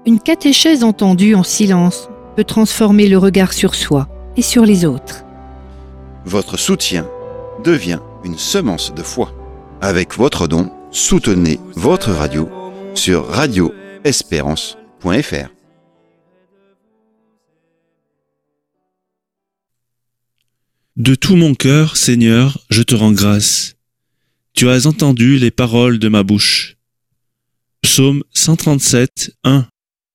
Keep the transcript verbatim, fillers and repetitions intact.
Une catéchèse entendue en silence peut transformer le regard sur soi et sur les autres. Votre soutien devient une semence de foi. Avec votre don, soutenez votre radio sur radio espérance point f r. De tout mon cœur, Seigneur, je te rends grâce. Tu as entendu les paroles de ma bouche. Psaume cent trente-sept, un.